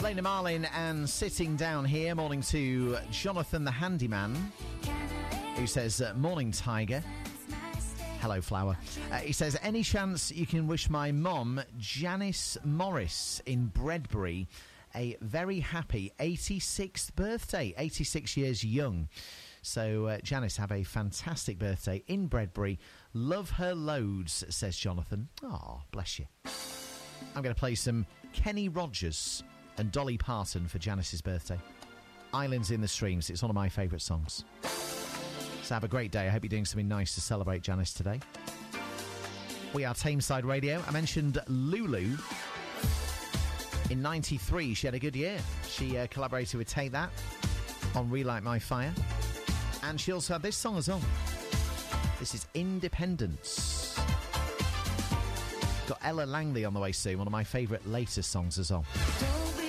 Lena Marlin and Sitting Down Here. Morning to Jonathan the Handyman, who says, morning, Tiger. Hello, Flower. He says, any chance you can wish my mum, Janice Morris in Bredbury, a very happy 86th birthday, 86 years young. So, Janice, have a fantastic birthday in Bredbury. Love her loads, says Jonathan. Oh, bless you. I'm going to play some Kenny Rogers and Dolly Parton for Janice's birthday. Islands in the Streams. It's one of my favourite songs. So have a great day. I hope you're doing something nice to celebrate Janice today. We are Tameside Radio. I mentioned Lulu. In 93, she had a good year. She collaborated with Take That on Relight My Fire. And she also had this song as well. This is Independence. Got Ella Langley on the way soon, one of my favourite latest songs as well.